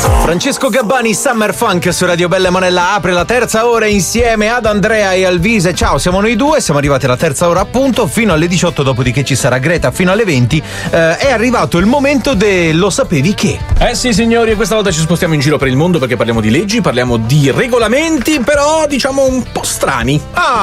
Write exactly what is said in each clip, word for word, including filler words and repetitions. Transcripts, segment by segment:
Francesco Gabbani, Summer Funk su Radio Bella Monella apre la terza ora insieme ad Andrea e Alvise. Ciao, siamo noi due, siamo arrivati alla terza ora appunto, fino alle diciotto, dopodiché ci sarà Greta fino alle venti. Eh, è arrivato il momento del lo sapevi che? Eh sì signori, e questa volta ci spostiamo in giro per il mondo perché parliamo di leggi, parliamo di regolamenti, però diciamo un po' strani.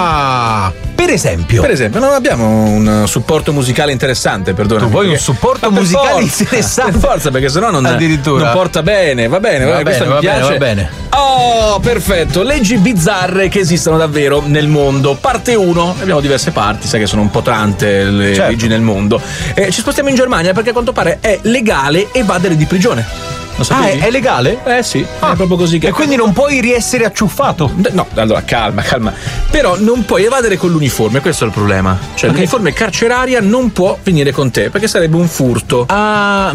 Ah, per esempio? Per esempio, non abbiamo un supporto musicale interessante, perdona. Tu vuoi un supporto musicale forza, interessante? Per forza, perché sennò non, Addirittura. non porta bene, va bene, Va questo bene, mi va piace. bene, va bene. Oh, perfetto, leggi bizzarre che esistono davvero nel mondo. Parte uno, abbiamo diverse parti, sai che sono un po' tante le Certo. leggi nel mondo. Eh, ci spostiamo in Germania perché a quanto pare è legale evadere di prigione. Lo Ah, sapevi? è, è legale? Eh sì, Ah. è proprio così che... E quindi non puoi riessere acciuffato? No, allora calma, calma. Però non puoi evadere con l'uniforme, questo è il problema. Cioè Ok. l'uniforme carceraria non può venire con te, perché sarebbe un furto. Ah,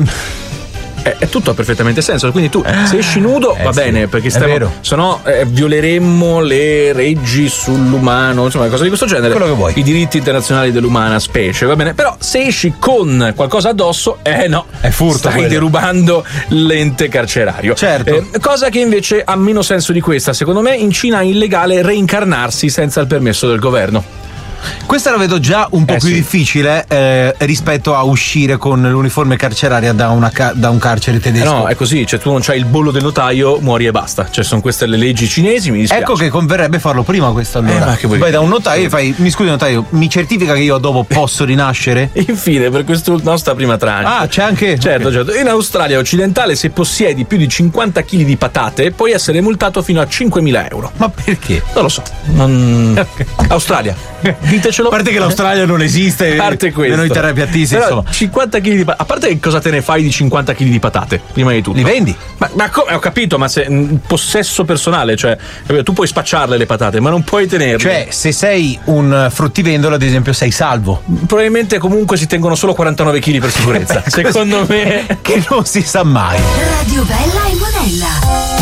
È, è tutto ha perfettamente senso. Quindi tu se esci nudo Eh va sì, bene, perché è stiamo, vero. se no eh, violeremmo le leggi sull'umano, insomma, cose di questo genere. Quello che vuoi. I diritti internazionali dell'umana specie, va bene. Però se esci con qualcosa addosso, eh no, È furto stai quello. derubando l'ente carcerario. Certo. Eh, cosa che invece ha meno senso di questa, secondo me. In Cina è illegale reincarnarsi senza il permesso del governo. questa la vedo già un po' Eh più sì. difficile eh, rispetto a uscire con l'uniforme carceraria da, una ca- da un carcere Eh tedesco. no, è così, cioè tu non c'hai il bollo del notaio, muori e basta. Cioè sono queste le leggi cinesi, mi dispiace. Ecco che converrebbe farlo prima questo allora. Eh, ma che vuoi Vai dire? da un notaio e fai, mi scusi notaio, mi certifica che io dopo posso rinascere? Infine, per questa nostra prima tranche. Ah, c'è anche? Certo, Ok. certo. In Australia occidentale, se possiedi più di cinquanta chili di patate, puoi essere multato fino a cinquemila euro. Ma perché? Non lo so. Non... Australia. Ditecelo. A parte che l'Australia non esiste, A parte questo. noi terrapiattisti, Però insomma. cinquanta chili di patate. A parte che cosa te ne fai di cinquanta chili di patate? Prima di tutto. Li vendi? Ma, ma come? Ho capito, ma se mh, possesso personale, cioè capito, tu puoi spacciarle le patate, ma non puoi tenerle. Cioè, se sei un fruttivendolo, ad esempio, sei salvo. probabilmente comunque si tengono solo quarantanove chili per sicurezza. Secondo me. Che non si sa mai. Radio Bella e Monella.